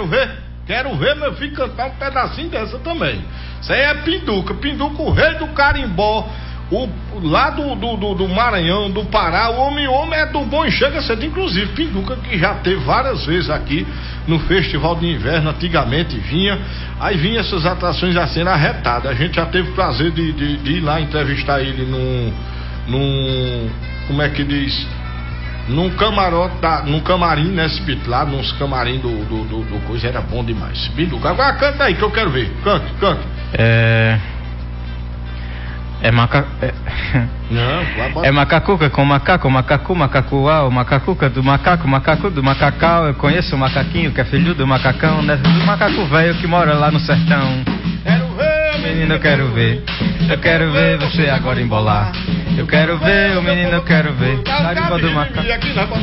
Quero ver meu filho cantar um pedacinho dessa também. Isso aí é Pinduca, o rei do carimbó, lá do Maranhão, do Pará. O homem é do bom e chega cedo. Inclusive Pinduca, que já teve várias vezes aqui no Festival de Inverno, antigamente vinha essas atrações assim arretadas. A gente já teve o prazer de ir lá entrevistar ele num como é que diz, num camarim, né, lá nos camarim do coisa, era bom demais. Pinduca, agora canta aí que eu quero ver. Cante. É macacuca com macaco, macacuau, macacuca do macaco do macacau. Eu conheço o macaquinho que é filho do macacão, nessa do macaco velho que mora lá no sertão. Quero ver, menino, eu quero ver. Eu quero ver você agora embolar. Eu quero ver, o menino, eu quero ver. Carimba do macaco.